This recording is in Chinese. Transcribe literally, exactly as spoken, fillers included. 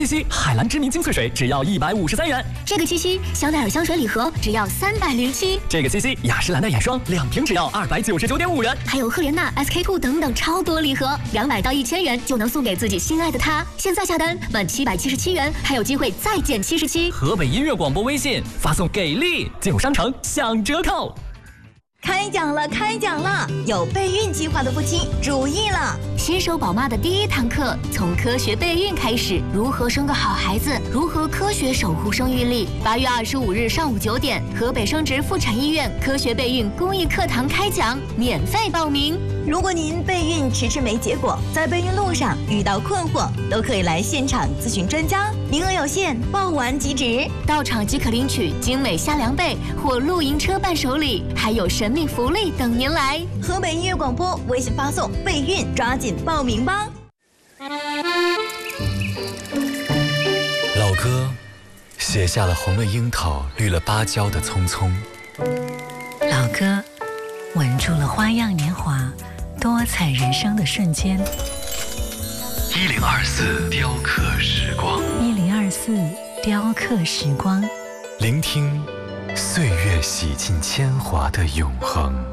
七夕海蓝之谜精粹水只要一百五十三元， 这个七夕香奈儿香水礼盒只要三百零七， 这个七夕雅诗兰黛眼霜两瓶只要二百九十九点五元， 还有赫莲娜、S K two 等等超多礼盒，两百到一千元就能送给自己心爱的他。现在下单满七百七十七元，还有机会再减七十七。 河北音乐广播微信发送给力，进入商城享折扣。 开讲了，开讲了！有备孕计划的夫妻注意了， 新手宝妈的第一堂课从科学备孕开始，如何生个好孩子，如何科学守护生育力。八月二十五日上午九点，河北生殖妇产医院科学备孕公益课堂开讲，免费报名。 如果您备孕迟迟没结果，在备孕路上遇到困惑，都可以来现场咨询专家，名额有限，报完即止。 到场即可领取精美夏凉被或露营车伴手礼，还有神秘福利等您来。 河北音乐广播微信发送备孕，抓紧报名吧。 老歌写下了红了樱桃绿了芭蕉的匆匆， 老歌吻住了花样年华多彩人生的瞬间。 一零二四雕刻时光， 一零二四雕刻时光， 聆听岁月洗尽铅华的永恒。